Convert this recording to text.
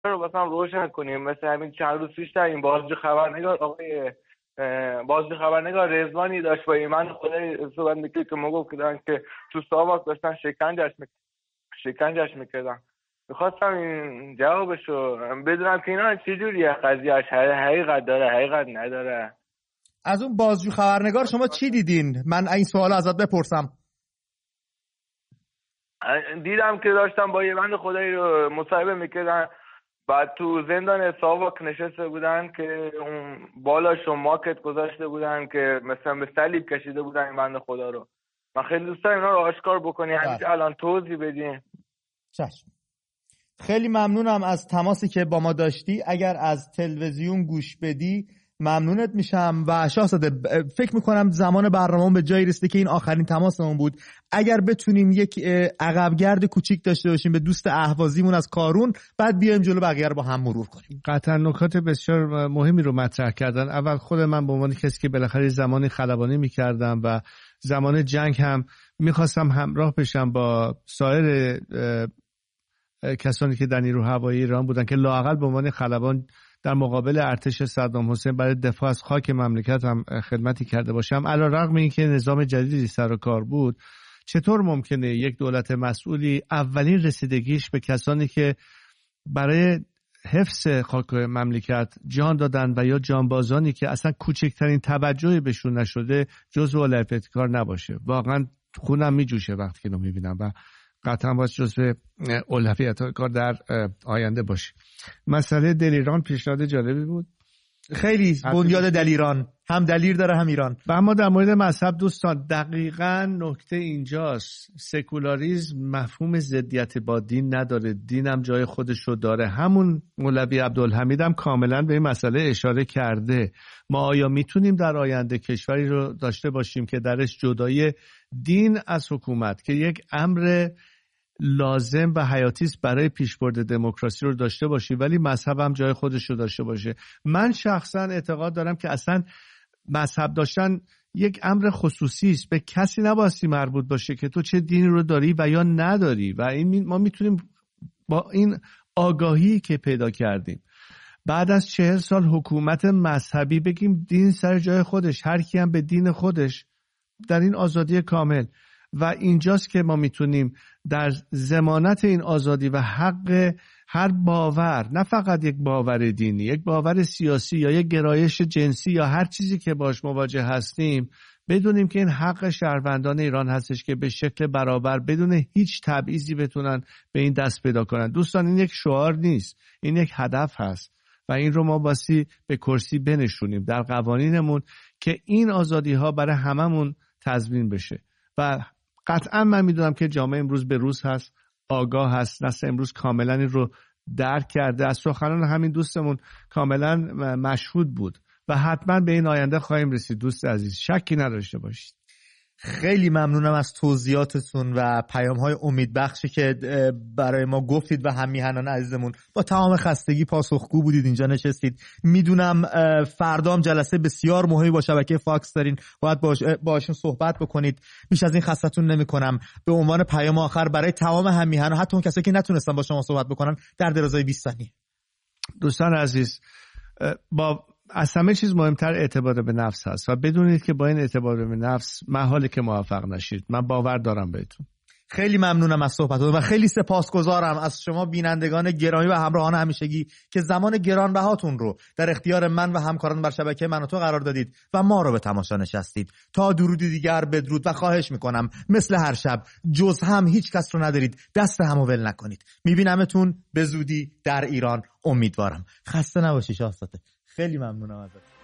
رو مثلا روشن کنیم. مثل همین چند روز پیش این بازجو خبرنگار رضوانی داشت با ایمان خدای صحبت میکرد که ما گفت که تو ساواک داشتن شکنجش میکردن. میخواستم این جوابشو بدونم که اینا چجوریه قضیهش، حقیقت داره حقیقت نداره. از اون بازجو خبرنگار شما چی دیدین؟ من این سوال ازت بپرسم. دیدم که داشتم با یه بند خدایی رو مصاحبه میکردن، بعد تو زندان ساواک نشسته بودن که اون بالاشو ماکت گذاشته بودن که مثلا به صلیب کشیده بودن این بند خدا رو. من خیلی دوست دارم اینا رو آشکار بکنی، همین الان توضیح بدین. چشم. خیلی ممنونم از تماسی که با ما داشتی. اگر از تلویزیون گوش بدی ممنونت میشم. و شاهزاده فکر میکنم زمان برنامه‌مون به جایی رسیده که این آخرین تماسمون بود. اگر بتونیم یک عقبگرد کوچیک داشته باشیم به دوست اهوازیمون از کارون، بعد بیایم جلو بقیه رو با هم مرور کنیم. قطعا نکات بسیار مهمی رو مطرح کردن. اول خود من به عنوان کسی که بالاخره زمانی خلبانی میکردم و زمان جنگ هم میخواستم همراه بشم با سایر کسانی که در نیروی هوایی ایران بودن که لااقل به عنوان خلبان در مقابل ارتش صدام حسین برای دفاع از خاک مملکت هم خدمتی کرده باشم. علیرغم اینکه نظام جدیدی سر و کار بود، چطور ممکنه یک دولت مسئولی اولین رسیدگیش به کسانی که برای حفظ خاک مملکت جان دادن و یا جانبازانی که اصلا کوچکترین توجهی بهشون نشده جزو اولویت کار نباشه؟ واقعا خونم میجوشه وقتی که رو میبینم و قطعا باید جزو اولویت کار در آینده باشه. مسئله دلیران پیشنهاد جالبی بود. خیلی بنیاد دلیران هم دلیر داره هم ایران. و اما در مورد مذهب دوستان دقیقاً نکته اینجاست. سکولاریسم مفهوم ضدیت با دین نداره، دین هم جای خودش رو داره. همون مولوی عبدالحمید هم کاملاً به این مسئله اشاره کرده. ما آیا میتونیم در آینده کشوری رو داشته باشیم که درش جدای دین از حکومت که یک امر لازم و حیاتی است برای پیشبرد دموکراسی رو داشته باشیم، ولی مذهب هم جای خودش رو داشته باشه؟ من شخصا اعتقاد دارم که اصلا مذهب داشتن یک امر خصوصی است، به کسی نبایستی مربوط باشه که تو چه دینی رو داری و یا نداری. و این ما میتونیم با این آگاهی که پیدا کردیم بعد از 40 سال حکومت مذهبی بگیم دین سر جای خودش، هر کی هم به دین خودش، در این آزادی کامل. و اینجاست که ما میتونیم در ضمانت این آزادی و حق هر باور، نه فقط یک باور دینی، یک باور سیاسی یا یک گرایش جنسی یا هر چیزی که باش مواجه هستیم، بدونیم که این حق شهروندان ایران هستش که به شکل برابر بدون هیچ تبعیضی بتونن به این دست پیدا کنن. دوستان این یک شعار نیست، این یک هدف هست و این رو ما باسی به کرسی بنشونیم در قوانینمون که این آزادی ها برای هممون تضمین بشه. و قطعا من میدونم که جامعه امروز به روز هست، آگاه هست، نسل امروز کاملا این رو درک کرده. از سخنان همین دوستمون کاملا مشهود بود و حتما به این آینده خواهیم رسید. دوست عزیز شکی نداشته باشید. خیلی ممنونم از توضیحاتتون و پیام‌های امیدبخشی که برای ما گفتید و هم میهنان عزیزمون با تمام خستگی پاسخگو بودید اینجا نشستید. میدونم فردا هم جلسه بسیار مهمی با شبکه فاکس دارین، باید باشون صحبت بکنید. بیش از این خستتون نمی‌کنم. به عنوان پیام آخر برای تمام هم میهنان، حتی اون کسایی که نتونستن با شما صحبت بکنن، در درازای 20 ثانیه. دوستان عزیز، با از همه چیز مهمتر اعتماد به نفس هست و بدونید که با این اعتماد به نفس محاله که موفق نشید. من باور دارم بهتون. خیلی ممنونم از صحبتتون و خیلی سپاسگزارم از شما بینندگان گرامی و همراهان همیشگی که زمان گرانبهاتون رو در اختیار من و همکاران بر شبکه من و تو قرار دادید و ما رو به تماشا نشستید. تا درودی دیگر بدرود و خواهش میکنم مثل هر شب جز هم هیچ کس رو ندارید، دست همو ول نکنید. میبینمتون به زودی در ایران، امیدوارم. خسته نباشی شاهزاده. خیلی ممنونم ازت.